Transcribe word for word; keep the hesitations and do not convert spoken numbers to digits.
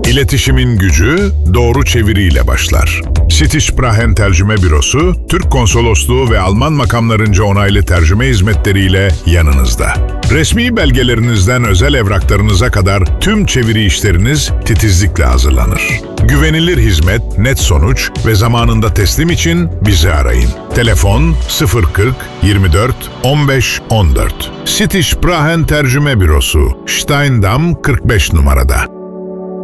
İletişimin gücü doğru çeviriyle başlar. Sitişprahen Tercüme Bürosu, Türk Konsolosluğu ve Alman makamlarınca onaylı tercüme hizmetleriyle yanınızda. Resmi belgelerinizden özel evraklarınıza kadar tüm çeviri işleriniz titizlikle hazırlanır. Güvenilir hizmet, net sonuç ve zamanında teslim için bizi arayın. Telefon sıfır kırk yirmi dört on beş on dört. Sitişprahen Tercüme Bürosu, Steindamm kırk beş numarada.